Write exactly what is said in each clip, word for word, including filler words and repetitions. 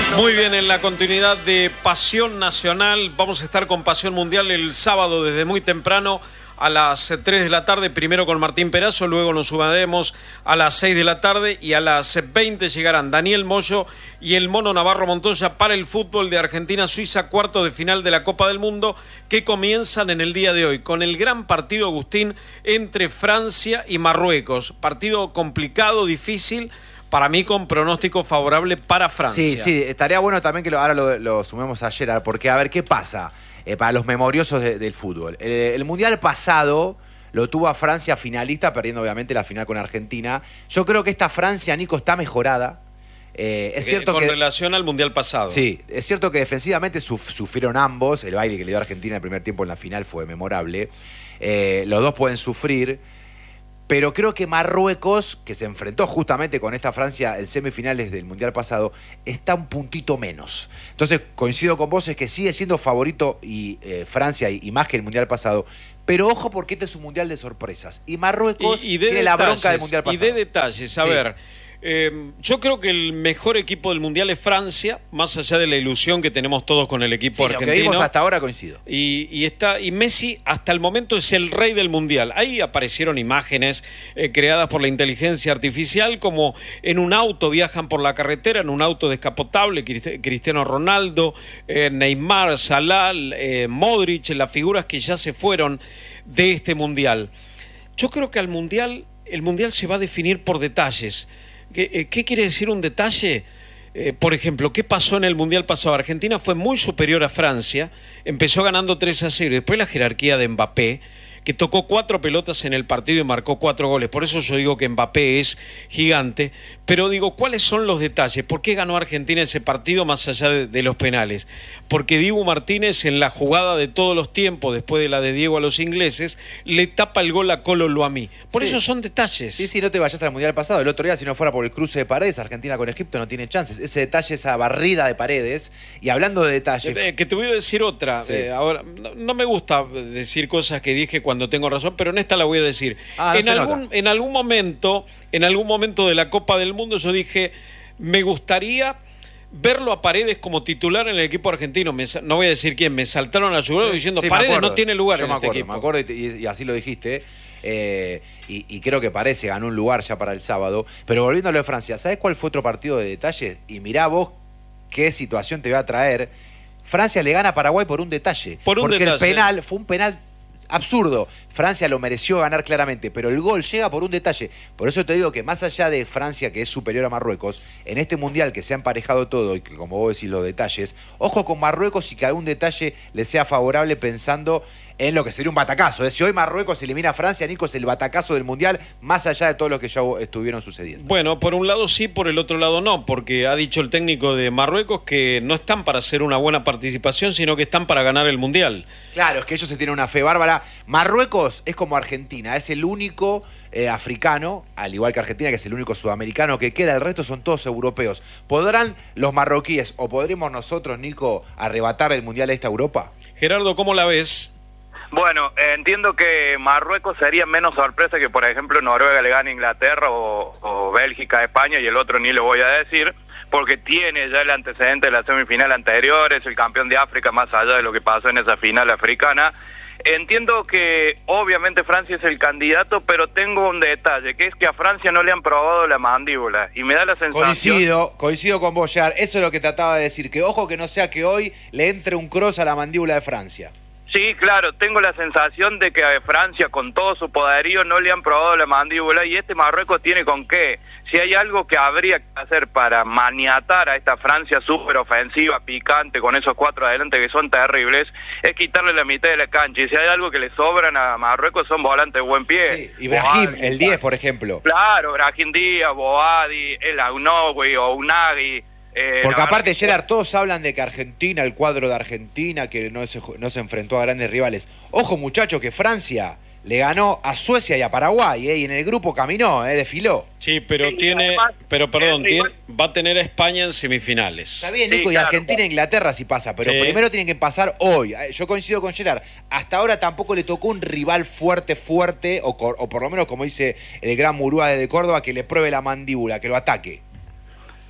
Muy bien, en la continuidad de Pasión Nacional, vamos a estar con Pasión Mundial el sábado desde muy temprano a las tres de la tarde, primero con Martín Perazo, luego nos sumaremos a las seis de la tarde y a las veinte llegarán Daniel Moyo y el Mono Navarro Montoya para el fútbol de Argentina-Suiza, cuarto de final de la Copa del Mundo, que comienzan en el día de hoy con el gran partido, Agustín, entre Francia y Marruecos. Partido complicado, difícil, para mí con pronóstico favorable para Francia. Sí, sí, estaría bueno también que lo, ahora lo, lo sumemos a Gerard, porque a ver, ¿qué pasa eh, para los memoriosos de, del fútbol? Eh, el Mundial pasado lo tuvo a Francia finalista, perdiendo obviamente la final con Argentina. Yo creo que esta Francia, Nico, está mejorada. Eh, es cierto con que, relación al Mundial pasado. Sí, es cierto que defensivamente suf, sufrieron ambos. El baile que le dio a Argentina el primer tiempo en la final fue memorable. Eh, los dos pueden sufrir. Pero creo que Marruecos, que se enfrentó justamente con esta Francia en semifinales del Mundial pasado, está un puntito menos. Entonces, coincido con vos, es que sigue siendo favorito y eh, Francia y, y más que el Mundial pasado. Pero ojo, porque este es un Mundial de sorpresas. Y Marruecos y, y tiene detalles, la bronca del Mundial pasado. Y de detalles, a sí. ver... Eh, yo creo que el mejor equipo del Mundial es Francia, más allá de la ilusión que tenemos todos con el equipo sí, argentino. Lo que vimos hasta ahora coincido. Y, y, está, y Messi hasta el momento es el rey del Mundial. Ahí aparecieron imágenes eh, creadas por la inteligencia artificial, como en un auto viajan por la carretera, en un auto descapotable, Cristiano Ronaldo, eh, Neymar, Salah, eh, Modric, las figuras que ya se fueron de este Mundial. Yo creo que al Mundial, el Mundial se va a definir por detalles. ¿Qué, ¿Qué quiere decir un detalle? Eh, por ejemplo, ¿qué pasó en el Mundial pasado? Argentina fue muy superior a Francia, empezó ganando tres a cero, y después la jerarquía de Mbappé, que tocó cuatro pelotas en el partido y marcó cuatro goles. Por eso yo digo que Mbappé es gigante. Pero digo, ¿cuáles son los detalles? ¿Por qué ganó Argentina ese partido más allá de, de los penales? Porque Dibu Martínez, en la jugada de todos los tiempos, después de la de Diego a los ingleses, le tapa el gol a Colo Luamí. Por sí. eso son detalles. Sí, sí, no te vayas al Mundial pasado. El otro día, si no fuera por el cruce de Paredes, Argentina con Egipto no tiene chances. Ese detalle, esa barrida de Paredes. Y hablando de detalles... Eh, que te voy a decir otra. Sí. Eh, ahora, no, no me gusta decir cosas que dije cuando tengo razón, pero en esta la voy a decir. Ah, no en, algún, en algún momento, en algún momento de la Copa del Mundo yo dije, me gustaría verlo a Paredes como titular en el equipo argentino. Me, no voy a decir quién, me saltaron a jugar diciendo, sí, Paredes no tiene lugar yo en me este acuerdo, equipo. Me acuerdo y, y así lo dijiste. Eh, y, y creo que parece ganó un lugar ya para el sábado. Pero volviendo a lo de Francia, ¿sabes cuál fue otro partido de detalle? Y mirá vos qué situación te va a traer. Francia le gana a Paraguay por un detalle. Por un porque detalle. el penal fue un penal absurdo. Francia lo mereció ganar claramente, pero el gol llega por un detalle. Por eso te digo que más allá de Francia, que es superior a Marruecos, en este Mundial que se ha emparejado todo y que, como vos decís, los detalles, ojo con Marruecos y que algún detalle le sea favorable pensando en lo que sería un batacazo. ¿eh? Si hoy Marruecos elimina a Francia, Nico, es el batacazo del Mundial, más allá de todo lo que ya estuvieron sucediendo. Bueno, por un lado sí, por el otro lado no, porque ha dicho el técnico de Marruecos que no están para hacer una buena participación, sino que están para ganar el Mundial. Claro, es que ellos se tienen una fe bárbara. Marruecos es como Argentina, es el único eh, africano, al igual que Argentina, que es el único sudamericano que queda, el resto son todos europeos. ¿Podrán los marroquíes o podremos nosotros, Nico, arrebatar el Mundial a esta Europa? Gerardo, ¿cómo la ves? Bueno, eh, entiendo que Marruecos sería menos sorpresa que, por ejemplo, Noruega le gane a Inglaterra o, o Bélgica a España, y el otro ni lo voy a decir, porque tiene ya el antecedente de la semifinal anterior, es el campeón de África más allá de lo que pasó en esa final africana. Entiendo que obviamente Francia es el candidato, pero tengo un detalle, que es que a Francia no le han probado la mandíbula, y me da la sensación... Coincido, coincido con vos, Jar. Eso es lo que trataba de decir, que ojo que no sea que hoy le entre un cross a la mandíbula de Francia. Sí, claro, tengo la sensación de que a Francia, con todo su poderío, no le han probado la mandíbula, y este Marruecos tiene con qué. Si hay algo que habría que hacer para maniatar a esta Francia súper ofensiva, picante, con esos cuatro adelante que son terribles, es quitarle la mitad de la cancha. Y si hay algo que le sobran a Marruecos son volantes de buen pie. Sí, Ibrahim, Boadi, el diez, por ejemplo. Claro, Brahim Díaz, Boadi, El Aounoui o Unagui. Eh, Porque aparte, Gerard, todos hablan de que Argentina, el cuadro de Argentina, que no se, no se enfrentó a grandes rivales. Ojo, muchachos, que Francia le ganó a Suecia y a Paraguay, ¿eh? Y en el grupo caminó, ¿eh? Desfiló. Sí, pero sí, tiene, además, pero perdón, sí, tiene, va a tener a España en semifinales. Está bien, Nico, sí, y claro, Argentina e Inglaterra sí pasa, pero sí. primero tienen que pasar hoy. Yo coincido con Gerard, hasta ahora tampoco le tocó un rival fuerte, fuerte, o, o por lo menos, como dice el gran Murúa de Córdoba, que le pruebe la mandíbula, que lo ataque.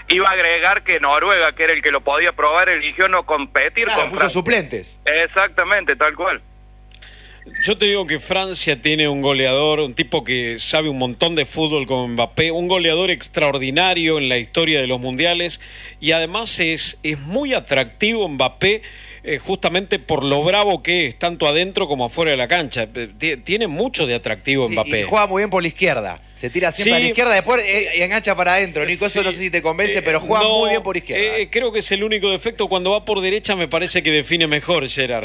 Iba a agregar que Noruega, que era el que lo podía probar, eligió no competir Claro, con puso Francia. suplentes. Exactamente, tal cual. Yo te digo que Francia tiene un goleador, un tipo que sabe un montón de fútbol como Mbappé, un goleador extraordinario en la historia de los mundiales, y además es, es muy atractivo Mbappé, eh, justamente por lo bravo que es, tanto adentro como afuera de la cancha. T- tiene mucho de atractivo Sí, Mbappé. y juega muy bien por la izquierda. Se tira siempre Sí. a la izquierda, después eh, engancha para adentro. Nico, eso Sí. no sé si te convence, Eh, pero juega no, muy bien por izquierda. eh, creo que es el único defecto. Cuando va por derecha me parece que define mejor, Gerard.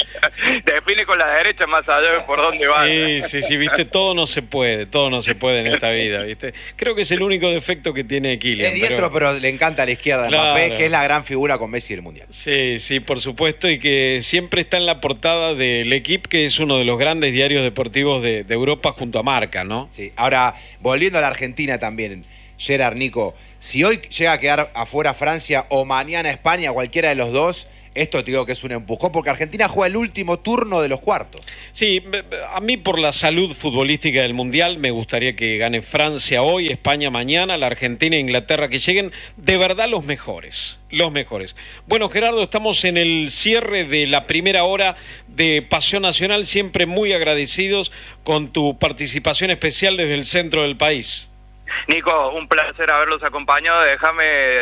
Define con la derecha más allá de por dónde va. Sí, sí, sí, viste, todo no se puede, todo no se puede en esta vida, viste. Creo que es el único defecto que tiene Kylian. Es diestro, pero... le encanta a la izquierda Claro. Mbappé, que es la gran figura con Messi del Mundial. Sí, sí, por supuesto, y que siempre está en la portada del Equipo, que es uno de los grandes diarios deportivos de, de Europa junto a Marca, ¿no? Sí. Ahora, volviendo a la Argentina también, Gerard, Nico, si hoy llega a quedar afuera Francia o mañana España, cualquiera de los dos, esto te digo que es un empujón, porque Argentina juega el último turno de los cuartos. Sí, a mí por la salud futbolística del Mundial me gustaría que gane Francia hoy, España mañana, la Argentina e Inglaterra, que lleguen de verdad los mejores, los mejores. Bueno, Gerardo, estamos en el cierre de la primera hora de Pasión Nacional, siempre muy agradecidos con tu participación especial desde el centro del país. Nico, un placer haberlos acompañado. Déjame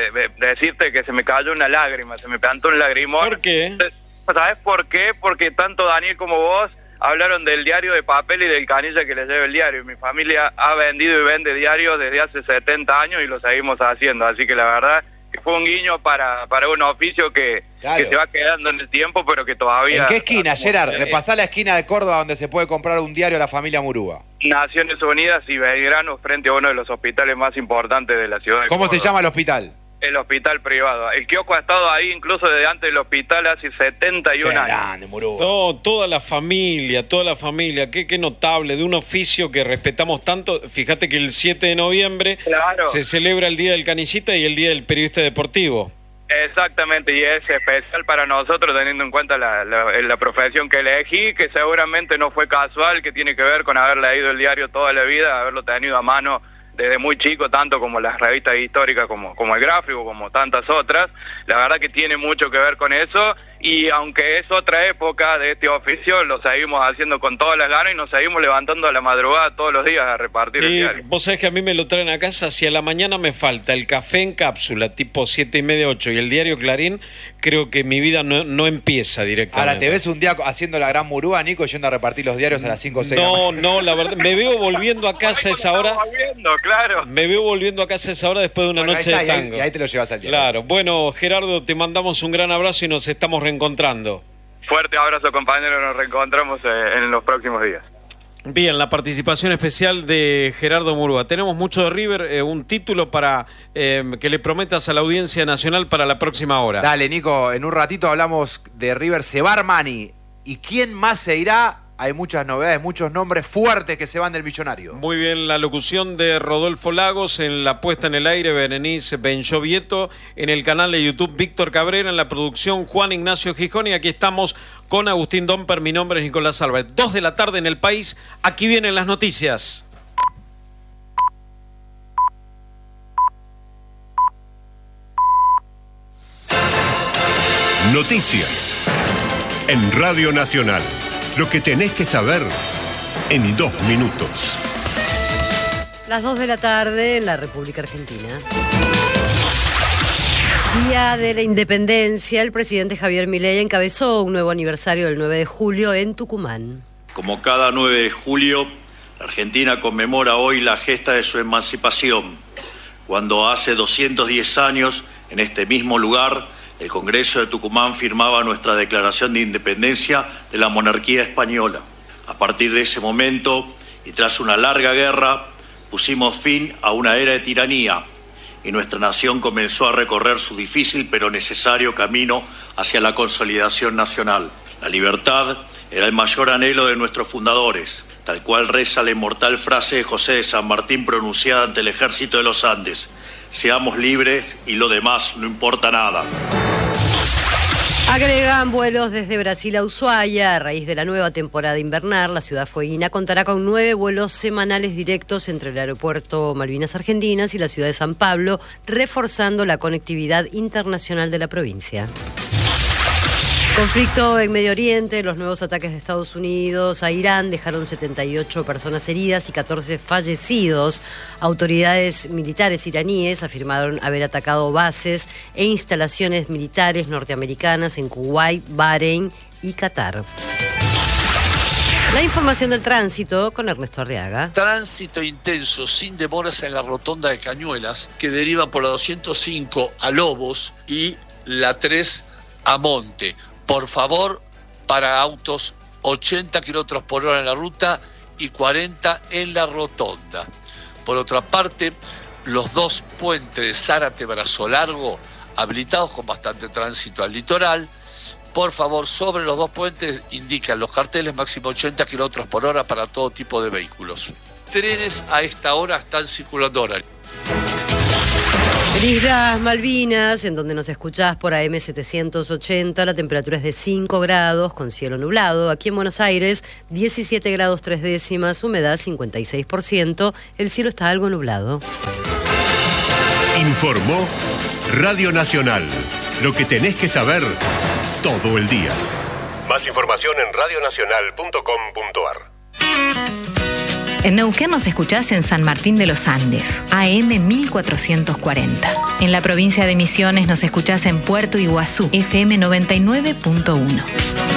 decirte que se me cayó una lágrima, se me plantó un lagrimón. ¿Por qué? ¿Sabes por qué? Porque tanto Daniel como vos hablaron del diario de papel y del canilla que les lleva el diario. Mi familia ha vendido y vende diarios desde hace setenta años y lo seguimos haciendo. Así que la verdad que fue un guiño para, para un oficio que, Claro. que se va quedando en el tiempo, pero que todavía... ¿En qué esquina, Gerard? Eh, Repasá la esquina de Córdoba donde se puede comprar un diario a la familia Murúa. Naciones Unidas y Belgrano, frente a uno de los hospitales más importantes de la ciudad de ¿Cómo se Córdoba. llama el hospital? El hospital privado. El kiosco ha estado ahí incluso desde antes del hospital hace setenta y Qué un años. grande, Murúa. No, toda la familia, toda la familia, qué, qué notable, de un oficio que respetamos tanto. Fíjate que el siete de noviembre Claro. se celebra el Día del Canillita y el Día del Periodista Deportivo. Exactamente, y es especial para nosotros teniendo en cuenta la, la, la profesión que elegí, que seguramente no fue casual, que tiene que ver con haber leído el diario toda la vida, haberlo tenido a mano desde muy chico, tanto como las revistas históricas, como, como el gráfico, como tantas otras. La verdad que tiene mucho que ver con eso, y aunque es otra época de este oficio, lo seguimos haciendo con todas las ganas y nos seguimos levantando a la madrugada todos los días a repartir el Sí, diario. vos sabés que a mí me lo traen a casa, si a la mañana me falta el café en cápsula, tipo siete y media, ocho, y el diario Clarín, creo que mi vida no, no empieza directamente. Ahora, ¿te ves un día haciendo la gran Murúa, Nico, yendo a repartir los diarios a las cinco o seis? No, no, la verdad, me veo volviendo a casa a esa hora, Estamos viendo, claro. me veo volviendo a casa a esa hora después de una Bueno, ahí noche está, de y ahí- tango. y ahí te lo llevas al diario. Claro, bueno, Gerardo, te mandamos un gran abrazo y nos estamos reencontrando. Fuerte abrazo, compañeros, nos reencontramos eh, en los próximos días. Bien, la participación especial de Gerardo Murúa. Tenemos mucho de River, eh, un título para eh, que le prometas a la audiencia nacional para la próxima hora. Dale, Nico, en un ratito hablamos de River. Se va Armani. ¿Y quién más se irá? Hay muchas novedades, muchos nombres fuertes que se van del Millonario. Muy bien, la locución de Rodolfo Lagos, en la puesta en el aire Berenice Benchovieto, en el canal de YouTube Víctor Cabrera, en la producción Juan Ignacio Gijón, y aquí estamos con Agustín Domper. Mi nombre es Nicolás Álvarez. Dos de la tarde en el país, aquí vienen las noticias. Noticias en Radio Nacional. Lo que tenés que saber en dos minutos. Las dos de la tarde en la República Argentina. Día de la Independencia, el presidente Javier Milei encabezó un nuevo aniversario del nueve de julio en Tucumán. Como cada nueve de julio, la Argentina conmemora hoy la gesta de su emancipación, cuando hace doscientos diez años, en este mismo lugar, el Congreso de Tucumán firmaba nuestra declaración de independencia de la monarquía española. A partir de ese momento, y tras una larga guerra, pusimos fin a una era de tiranía, y nuestra nación comenzó a recorrer su difícil pero necesario camino hacia la consolidación nacional. La libertad era el mayor anhelo de nuestros fundadores, tal cual reza la inmortal frase de José de San Martín pronunciada ante el ejército de los Andes: seamos libres y lo demás no importa nada. Agregan vuelos desde Brasil a Ushuaia. A raíz de la nueva temporada invernal, la ciudad fueguina contará con nueve vuelos semanales directos entre el aeropuerto Malvinas Argentinas y la ciudad de San Pablo, reforzando la conectividad internacional de la provincia. Conflicto en Medio Oriente. Los nuevos ataques de Estados Unidos a Irán dejaron setenta y ocho personas heridas y catorce fallecidos. Autoridades militares iraníes afirmaron haber atacado bases e instalaciones militares norteamericanas en Kuwait, Bahrein y Qatar. La información del tránsito con Ernesto Arriaga. Tránsito intenso, sin demoras en la rotonda de Cañuelas, que deriva por la doscientos cinco a Lobos y la tres a Monte. Por favor, para autos ochenta kilómetros por hora en la ruta y cuarenta en la rotonda. Por otra parte, los dos puentes de Zárate Brazo Largo, habilitados con bastante tránsito al litoral. Por favor, sobre los dos puentes indican los carteles máximo ochenta kilómetros por hora para todo tipo de vehículos. Trenes a esta hora están circulando ahora. En Islas Malvinas, en donde nos escuchás por A M setecientos ochenta, la temperatura es de cinco grados con cielo nublado. Aquí en Buenos Aires, diecisiete grados tres décimas, humedad cincuenta y seis por ciento. El cielo está algo nublado. Informó Radio Nacional. Lo que tenés que saber todo el día. Más información en radio nacional punto com punto ar. En Neuquén nos escuchás en San Martín de los Andes, A M mil cuatrocientos cuarenta. En la provincia de Misiones nos escuchás en Puerto Iguazú, F M noventa y nueve punto uno.